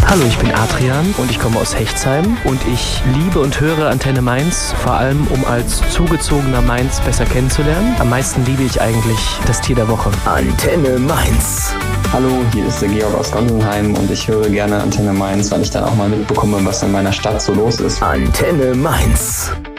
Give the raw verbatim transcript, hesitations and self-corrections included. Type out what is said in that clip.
Hallo, ich bin Adrian und ich komme aus Hechtsheim und ich liebe und höre Antenne Mainz, vor allem um als zugezogener Mainz besser kennenzulernen. Am meisten liebe ich eigentlich das Tier der Woche. Antenne Mainz. Hallo, hier ist der Georg aus Gonsenheim und ich höre gerne Antenne Mainz, weil ich dann auch mal mitbekomme, was in meiner Stadt so los ist. Antenne Mainz.